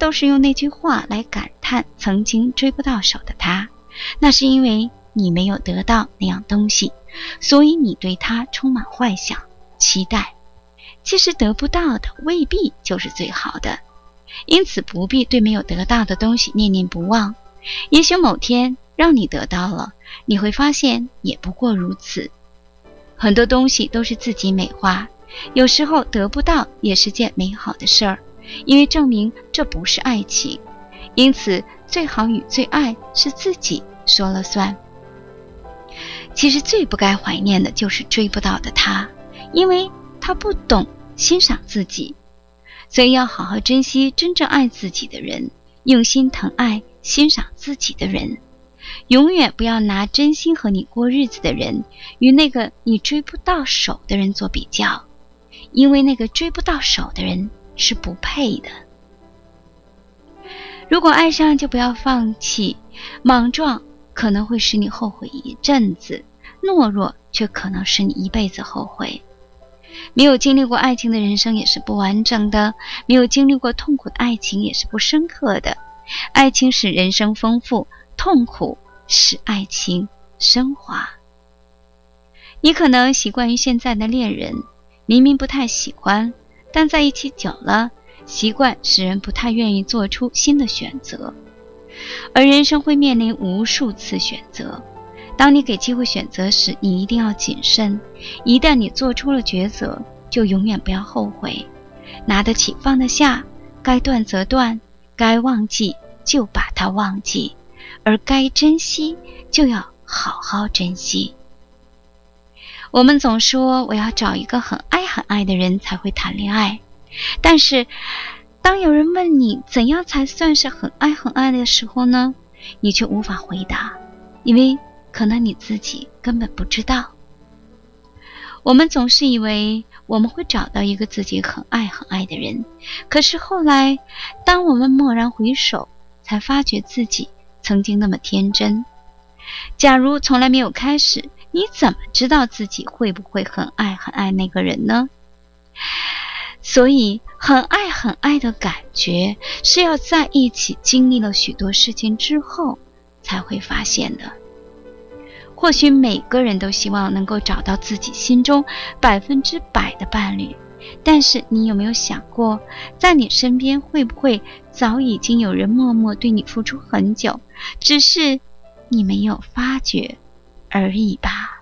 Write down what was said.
都是用那句话来感叹曾经追不到手的他，那是因为你没有得到那样东西，所以你对他充满幻想、期待。其实得不到的未必就是最好的，因此不必对没有得到的东西念念不忘。也许某天让你得到了，你会发现也不过如此。很多东西都是自己美化，有时候得不到也是件美好的事儿，因为证明这不是爱情。因此最好与最爱是自己说了算。其实最不该怀念的就是追不到的他，因为他不懂欣赏自己。所以要好好珍惜真正爱自己的人，用心疼爱欣赏自己的人。永远不要拿真心和你过日子的人与那个你追不到手的人做比较，因为那个追不到手的人是不配的。如果爱上就不要放弃，莽撞可能会使你后悔一阵子，懦弱却可能使你一辈子后悔。没有经历过爱情的人生也是不完整的，没有经历过痛苦的爱情也是不深刻的。爱情使人生丰富，痛苦使爱情升华。你可能习惯于现在的恋人，明明不太喜欢，但在一起久了，习惯使人不太愿意做出新的选择。而人生会面临无数次选择，当你给机会选择时，你一定要谨慎。一旦你做出了抉择，就永远不要后悔。拿得起放得下，该断则断，该忘记就把它忘记，而该珍惜就要好好珍惜。我们总说我要找一个很爱很爱的人才会谈恋爱，但是当有人问你怎样才算是很爱很爱的时候呢，你却无法回答，因为可能你自己根本不知道。我们总是以为我们会找到一个自己很爱很爱的人，可是后来当我们蓦然回首，才发觉自己曾经那么天真。假如从来没有开始，你怎么知道自己会不会很爱很爱那个人呢？所以很爱很爱的感觉是要在一起经历了许多事情之后才会发现的。或许每个人都希望能够找到自己心中100%的伴侣，但是你有没有想过，在你身边会不会早已经有人默默对你付出很久，只是你没有发觉而已吧。